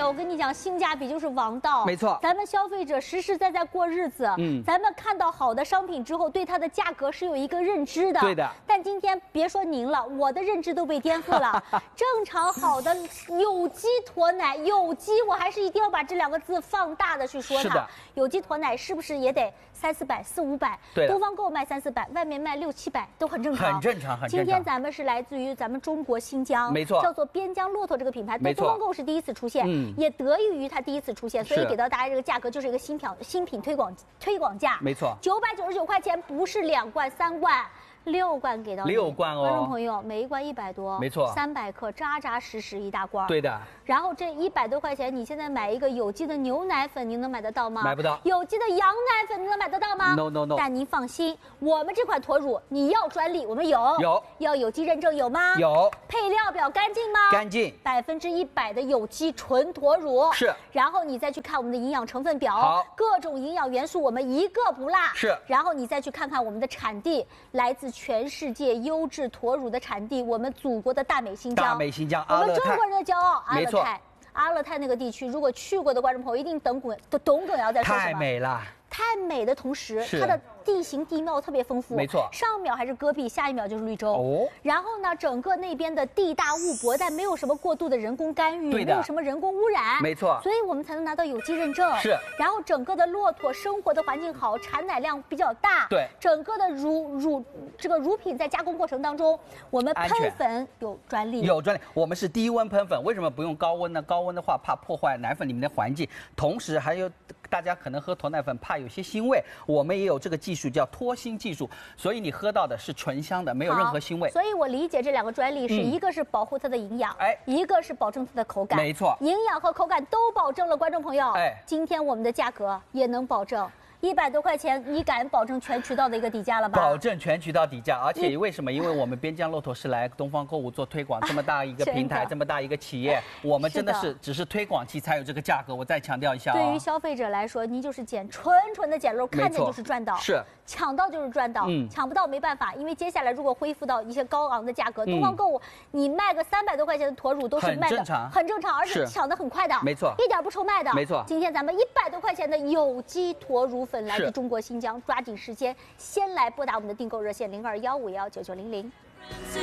我跟你讲，性价比就是王道。 没错， 咱们消费者实实在在过日子。咱们看到好的商品之后，对它的价格是有一个认知的。 对的。 但今天别说您了，我的认知都被颠覆了。正常好的有机驼奶，有机我还是一定要把这2个字放大的去说它。 是的。 有机驼奶是不是也得3、400、4、500？ 对。 东方购卖3、400，外面卖6、700都很正常。 很正常，很正常。 今天咱们是来自于咱们中国新疆， 没错， 叫做边疆骆驼这个品牌， 没错， 东方购是第一次出现，也得益于它第一次出现，所以给到大家这个价格就是一个新品推广价， 没错 ，999块钱，不是2罐3罐。6罐给到你 ，6罐哦， 观众朋友，每一罐100多， 没错 ，300克，扎扎实实一大罐。 对的。 然后这100多块钱，你现在买一个有机的牛奶粉，您能买得到吗？ 买不到。 有机的羊奶粉，您能买得到吗 ？No。 但您放心，我们这款驼乳，你要专利，我们有。要有机认证有吗？ 有。 配料表干净吗？ 干净。 100%的有机纯驼乳。 是。 然后你再去看我们的营养成分表， 好， 各种营养元素我们一个不落。 是。 然后你再去看看我们的产地，来自全世界优质驼乳的产地，我们祖国的大美新疆。 大美新疆， 我们中国人的骄傲，阿勒没错。 阿勒泰那个地区，如果去过的观众朋友一定懂梗要在说什么。 太美了。 太美的同时，它的地形地貌特别丰富， 没错。 上一秒还是戈壁，下一秒就是绿洲。 哦。 然后呢，整个那边的地大物博，但没有什么过度的人工干预，没有什么人工污染。 没错。 所以我们才能拿到有机认证。 是。 然后整个的骆驼生活的环境好，产奶量比较大。 对。 整个的乳品在加工过程当中，我们喷粉有专利。 有专利，我们是低温喷粉，为什么不用高温呢？高温的话怕破坏奶粉里面的环境，同时还有大家可能喝驼奶粉怕有些腥味。我们也有这个技术叫脱腥技术，所以你喝到的是纯香的，没有任何腥味。 所以我理解这2个专利是一个是保护它的营养，一个是保证它的口感。 没错， 营养和口感都保证了，观众朋友。今天我们的价格也能保证。100多块钱，你敢保证全渠道的一个底价了吧？ 保证全渠道底价，而且为什么？因为我们边疆骆驼是来东方购物做推广，这么大一个平台，这么大一个企业，我们真的是只是推广期才有这个价格。我再强调一下， 对于消费者来说，您就是纯的捡漏，看见就是赚到， 是抢到就是赚到，抢不到没办法，因为接下来如果恢复到一些高昂的价格，东方购物你卖个300多块钱的驼乳都是卖的很正常，而且抢得很快的， 没错， 一点不愁卖的， 没错。 今天咱们100多块钱的有机驼乳粉来自中国新疆，抓紧时间，先来拨打我们的订购热线0215519900。